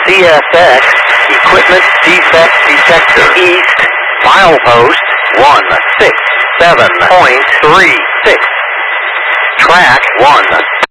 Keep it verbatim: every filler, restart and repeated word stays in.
C S X, equipment defect detector, east, milepost one six seven point three six, track one